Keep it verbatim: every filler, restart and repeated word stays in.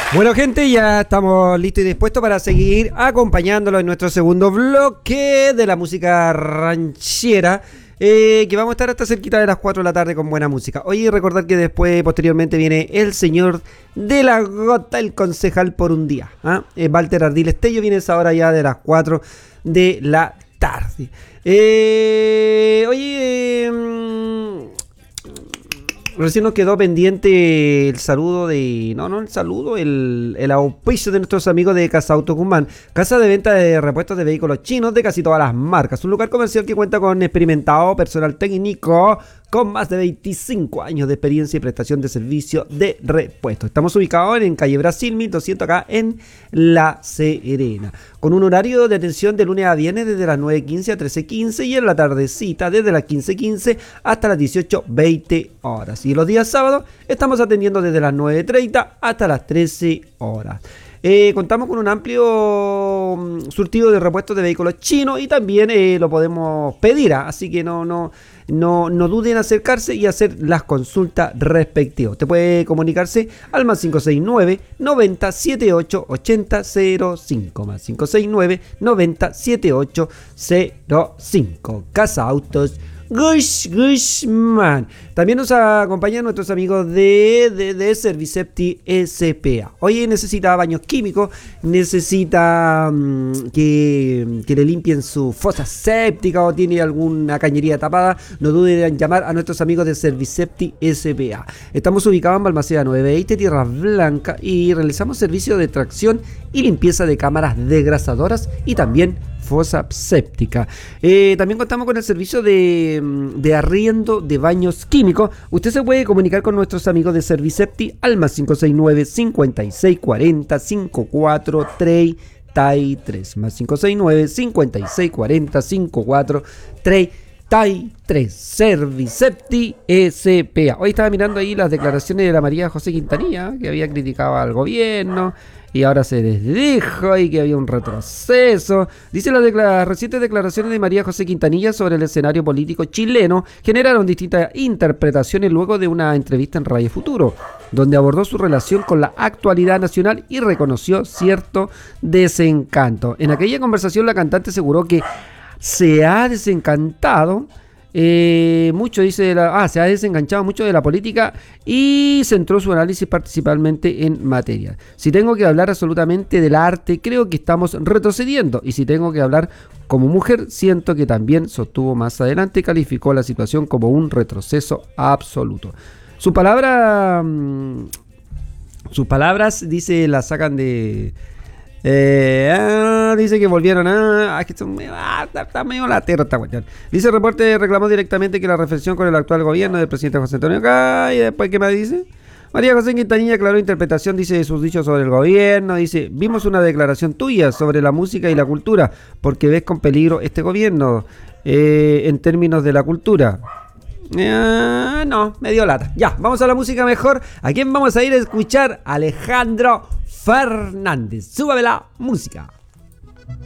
Bueno, gente, ya estamos listos y dispuestos para seguir acompañándolo en nuestro segundo bloque de la música ranchera, eh, que vamos a estar hasta cerquita de las cuatro de la tarde con buena música. Oye, recordar que después, posteriormente, viene el señor de la gota, el concejal por un día, ¿ah? eh, Walter Ardiles Tello, viene esa hora ya de las cuatro de la tarde. Eh, oye, eh, recién nos quedó pendiente el saludo de... No, no el saludo, el, el auspicio de nuestros amigos de Casa Auto Guzmán. Casa de venta de repuestos de vehículos chinos de casi todas las marcas. Un lugar comercial que cuenta con experimentado personal técnico con más de veinticinco años de experiencia y prestación de servicio de repuestos. Estamos ubicados en calle Brasil mil doscientos acá en La Serena. Con un horario de atención de lunes a viernes desde las nueve quince a trece quince y en la tardecita desde las quince quince hasta las dieciocho veinte horas. Y los días sábados estamos atendiendo desde las nueve treinta hasta las trece horas. Eh, contamos con un amplio surtido de repuestos de vehículos chinos y también eh, lo podemos pedir, ¿eh? Así que no, no, no, no duden en acercarse y hacer las consultas respectivas. Usted puede comunicarse al más cinco seis nueve, noventa setenta y ocho, ochenta cero cinco, más cinco seis nueve, noventa setenta y ocho cero cinco. Casa Autos Gush Guzmán. También nos acompañan nuestros amigos de, de, de Servicepti S P A. Oye, necesita baños químicos, necesita um, que, que le limpien su fosa séptica o tiene alguna cañería tapada, no duden en llamar a nuestros amigos de Servicepti S P A. Estamos ubicados en Balmaceda novecientos veinte, Tierra Blanca, y realizamos servicios de tracción y limpieza de cámaras desgrasadoras y también fosa séptica. Eh, también contamos con el servicio de, de arriendo de baños químicos. Usted se puede comunicar con nuestros amigos de Servicepti al más cinco seis nueve, cincuenta y seis cuarenta, cincuenta y cuatro treinta y tres, más cinco seis nueve, cincuenta y seis cuarenta, cincuenta y cuatro treinta y tres. Servicepti S P A. Hoy estaba mirando ahí las declaraciones de la María José Quintanilla, que había criticado al gobierno y ahora se desdijo y que había un retroceso. Dice las decla- recientes declaraciones de María José Quintanilla sobre el escenario político chileno generaron distintas interpretaciones luego de una entrevista en Radio Futuro, donde abordó su relación con la actualidad nacional y reconoció cierto desencanto. En aquella conversación la cantante aseguró que se ha desencantado Eh, mucho dice de la, ah, se ha desenganchado mucho de la política y centró su análisis principalmente en materia. Si tengo que hablar absolutamente del arte, creo que estamos retrocediendo, y si tengo que hablar como mujer, siento que también, sostuvo más adelante, calificó la situación como un retroceso absoluto. Su palabra, mmm, sus palabras, dice, las sacan de... Eh, ah, dice que volvieron a... Ah, que son, ah, está, está medio latero esta cuestión. Dice el reporte, reclamó directamente que la reflexión con el actual gobierno del presidente José Antonio Caz. Y después, ¿qué más dice? María José Quintanilla aclaró interpretación, dice, de sus dichos sobre el gobierno. Dice, vimos una declaración tuya sobre la música y la cultura, porque ves con peligro este gobierno eh, en términos de la cultura. Eh, no, me dio lata. Ya, vamos a la música mejor. ¿A quién vamos a ir a escuchar? Alejandro Fernández. Súbame la música.